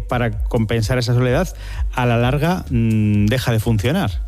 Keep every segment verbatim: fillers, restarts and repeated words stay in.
para compensar esa soledad, a la larga mmm, deja de funcionar.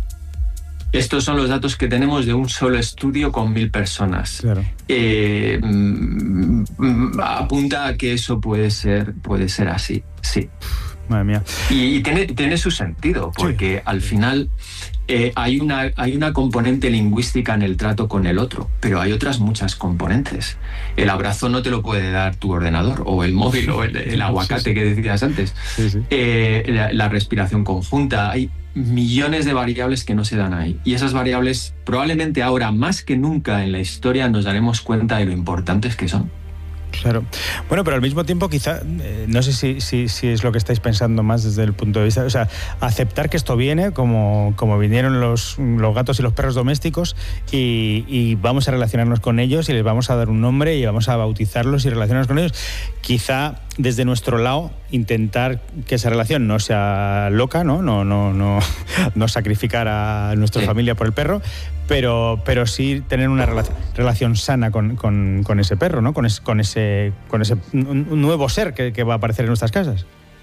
Estos son los datos que tenemos de un solo estudio con mil personas. Claro. Eh, mm, apunta a que eso puede ser, puede ser así, sí. Madre mía. Y, y tiene, tiene su sentido, porque sí. al final eh, hay, una, hay una componente lingüística en el trato con el otro, pero hay otras muchas componentes. El abrazo no te lo puede dar tu ordenador, o el móvil, o el, el aguacate sí, sí. que decías antes. Sí, sí. Eh, la, la respiración conjunta, hay millones de variables que no se dan ahí. Y esas variables, probablemente ahora más que nunca en la historia, nos daremos cuenta de lo importantes que son. Claro. Bueno, pero al mismo tiempo quizá, eh, no sé si, si, si es lo que estáis pensando más desde el punto de vista, o sea, aceptar que esto viene como, como vinieron los, los gatos y los perros domésticos y, y vamos a relacionarnos con ellos y les vamos a dar un nombre y vamos a bautizarlos y relacionarnos con ellos. Quizá desde nuestro lado intentar que esa relación no sea loca, no, no, no, no, no sacrificar a nuestra sí. familia por el perro, pero, pero sí tener una relación, relación sana con, con, con ese perro, ¿no? Con, es, con ese, con ese nuevo ser que, que va a aparecer en nuestras casas.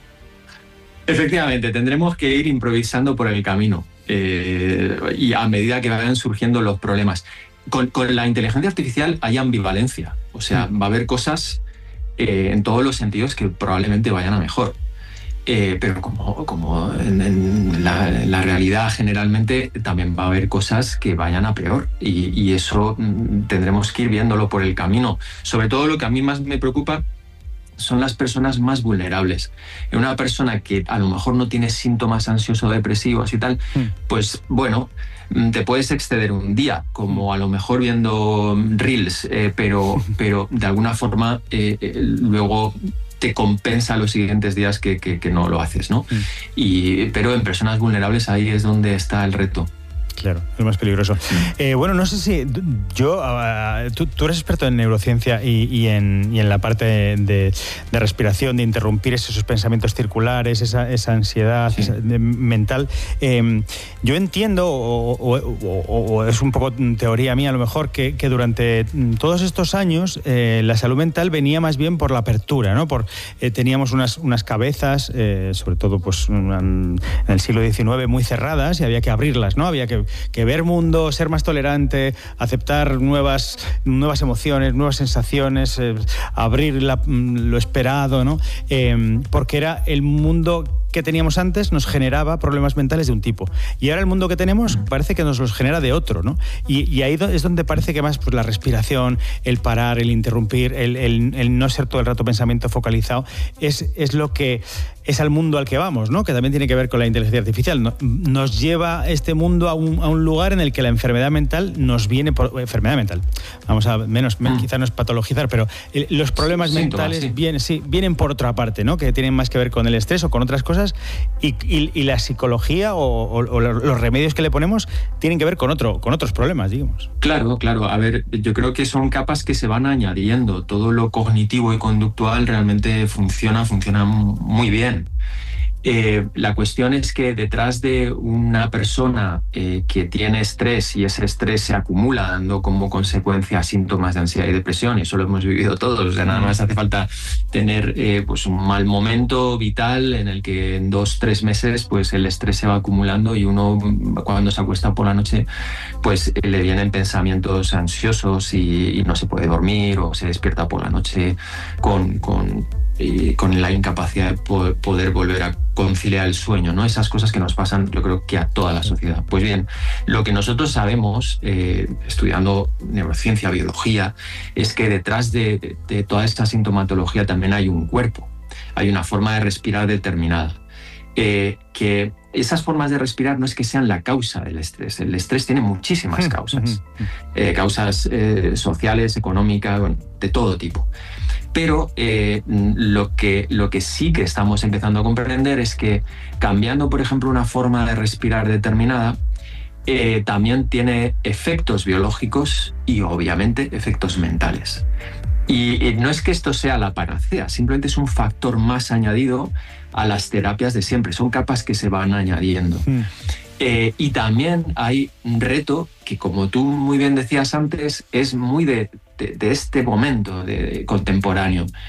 Efectivamente, tendremos que ir improvisando por el camino eh, y a medida que vayan surgiendo los problemas. Con, con la inteligencia artificial hay ambivalencia, o sea, mm. va a haber cosas eh, en todos los sentidos que probablemente vayan a mejor. Eh, pero como, como en, en, la, en la realidad generalmente también va a haber cosas que vayan a peor y, y eso mm, tendremos que ir viéndolo por el camino. Sobre todo lo que a mí más me preocupa son las personas más vulnerables. Una persona que a lo mejor no tiene síntomas ansioso-depresivos y tal, mm. pues bueno, te puedes exceder un día, como a lo mejor viendo reels, eh, pero, pero de alguna forma eh, eh, luego te compensa los siguientes días que, que, que no lo haces, ¿no? Mm. Y, pero en personas vulnerables ahí es donde está el reto. Claro, es más peligroso. Eh, bueno, no sé si yo, uh, tú, tú eres experto en neurociencia y, y, en, y en la parte de, de respiración, de interrumpir esos pensamientos circulares, esa, esa ansiedad sí. esa, de, mental. Eh, yo entiendo, o, o, o, o es un poco teoría mía a lo mejor, que, que durante todos estos años eh, la salud mental venía más bien por la apertura, ¿no? Por, eh, teníamos unas, unas cabezas, eh, sobre todo pues, en el siglo diecinueve, muy cerradas y había que abrirlas, ¿no? Había que que ver mundo, ser más tolerante, aceptar nuevas, nuevas emociones, nuevas sensaciones, eh, abrir la, lo esperado, ¿no? Eh, porque era el mundo que teníamos antes nos generaba problemas mentales de un tipo. Y ahora el mundo que tenemos parece que nos los genera de otro, ¿no? Y, y ahí es donde parece que más pues, la respiración, el parar, el interrumpir, el, el, el no ser todo el rato pensamiento focalizado, es, es lo que es al mundo al que vamos, ¿no? Que también tiene que ver con la inteligencia artificial. Nos lleva este mundo a un, a un lugar en el que la enfermedad mental nos viene por... Enfermedad mental. Vamos a menos, mm. quizá no es patologizar, pero los problemas sí, mentales sí. Vienen, sí, vienen por otra parte, ¿no? Que tienen más que ver con el estrés o con otras cosas. Y, y, y la psicología o, o, o los remedios que le ponemos tienen que ver con, otro, con otros problemas, digamos. Claro, claro. A ver, yo creo que son capas que se van añadiendo. Todo lo cognitivo y conductual realmente funciona, funciona muy bien. Eh, la cuestión es que detrás de una persona eh, que tiene estrés y ese estrés se acumula dando como consecuencia síntomas de ansiedad y depresión, y eso lo hemos vivido todos, o sea, nada más hace falta tener eh, pues un mal momento vital en el que en dos, tres meses pues el estrés se va acumulando y uno cuando se acuesta por la noche pues le vienen pensamientos ansiosos y, y no se puede dormir o se despierta por la noche con... con y con la incapacidad de poder volver a conciliar el sueño, ¿no? Esas cosas que nos pasan, yo creo que a toda la sociedad. Pues bien, lo que nosotros sabemos, eh, estudiando neurociencia, biología, es que detrás de, de toda esta sintomatología también hay un cuerpo, hay una forma de respirar determinada. Eh, que esas formas de respirar no es que sean la causa del estrés. El estrés tiene muchísimas causas, eh, causas eh, sociales, económicas, bueno, de todo tipo. Pero eh, lo, que, lo que sí que estamos empezando a comprender es que cambiando, por ejemplo, una forma de respirar determinada, eh, también tiene efectos biológicos y, obviamente, efectos mentales. Y, y no es que esto sea la panacea, simplemente es un factor más añadido a las terapias de siempre. Son capas que se van añadiendo. Mm. Eh, y también hay un reto que, como tú muy bien decías antes, es muy de, de, de este momento de, de contemporáneo.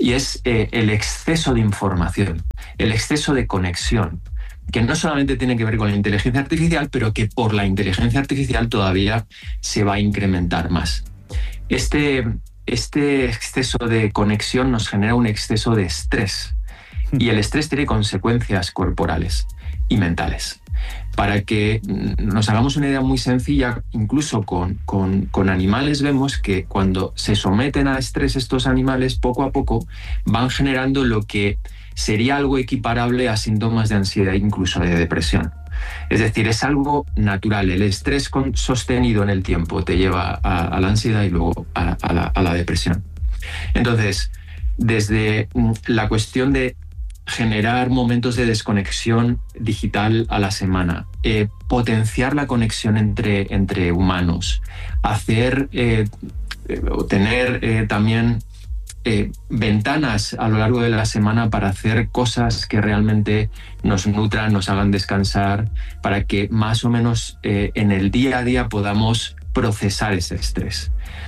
y es eh, el exceso de información, el exceso de conexión, que no solamente tiene que ver con la inteligencia artificial, pero que por la inteligencia artificial todavía se va a incrementar más. Este, este exceso de conexión nos genera un exceso de estrés, y el estrés tiene consecuencias corporales y mentales. Para que nos hagamos una idea muy sencilla, incluso con, con, con animales vemos que cuando se someten a estrés estos animales, poco a poco van generando lo que sería algo equiparable a síntomas de ansiedad, incluso de depresión. Es decir, es algo natural. El estrés con, sostenido en el tiempo te lleva a, a la ansiedad y luego a, a, la, a la depresión. Entonces, desde la cuestión de generar momentos de desconexión digital a la semana, eh, potenciar la conexión entre, entre humanos, hacer eh, o tener eh, también eh, ventanas a lo largo de la semana para hacer cosas que realmente nos nutran, nos hagan descansar, para que más o menos eh, en el día a día podamos procesar ese estrés.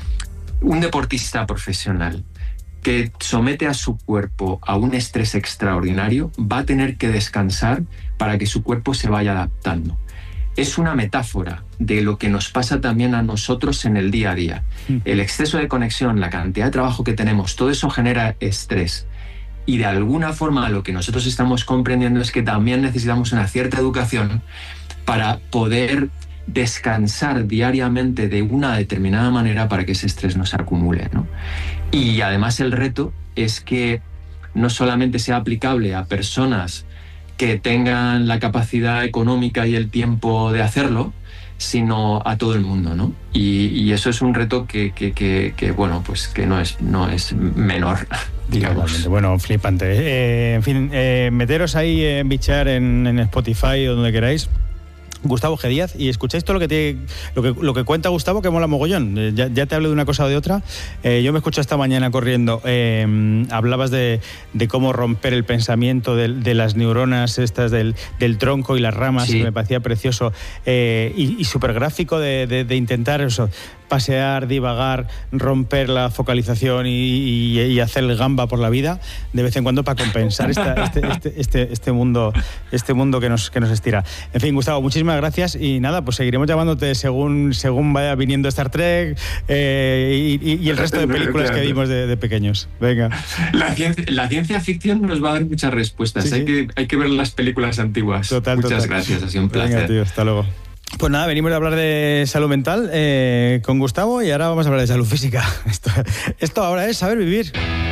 Un deportista profesional que somete a su cuerpo a un estrés extraordinario va a tener que descansar para que su cuerpo se vaya adaptando. Es una metáfora de lo que nos pasa también a nosotros en el día a día. El exceso de conexión, la cantidad de trabajo que tenemos, todo eso genera estrés. Y de alguna forma lo que nosotros estamos comprendiendo es que también necesitamos una cierta educación para poder descansar diariamente de una determinada manera para que ese estrés no se acumule, ¿no? Y además el reto es que no solamente sea aplicable a personas que tengan la capacidad económica y el tiempo de hacerlo, sino a todo el mundo, ¿no? Y, y eso es un reto que, que, que, que, bueno, pues que no es, no es menor, digamos. Totalmente. Bueno, flipante. Eh, en fin, eh, meteros ahí en bichear en, en Spotify o donde queráis. Gustavo G. Díaz, y escucháis todo lo que, te, lo que lo que cuenta Gustavo, que mola mogollón. Eh, ya, ya te hablo de una cosa o de otra. Eh, yo me escucho esta mañana corriendo. Eh, hablabas de, de cómo romper el pensamiento de, de las neuronas estas del, del tronco y las ramas, sí. Que me parecía precioso. Eh, y y súper gráfico de, de, de intentar eso, pasear, divagar, romper la focalización y, y, y hacer el gamba por la vida de vez en cuando para compensar esta, este, este, este, este mundo este mundo que nos, que nos estira. En fin, Gustavo, muchísimas gracias y nada, pues seguiremos llamándote según, según vaya viniendo Star Trek eh, y, y el resto de películas que vimos de, de pequeños. Venga. La ciencia, la ciencia ficción nos va a dar muchas respuestas. Sí, hay, sí. Que, hay que ver las películas antiguas. Total, Muchas total. gracias, ha sido un placer. Venga, tío, hasta luego. Pues nada, venimos a hablar de salud mental eh, con Gustavo y ahora vamos a hablar de salud física. Esto, esto ahora es saber vivir.